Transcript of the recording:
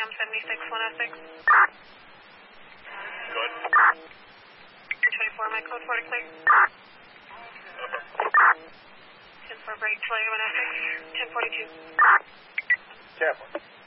M76 106. Good. 24, my code 4 to clear. 10-4 break, delay 106, 1042. Careful.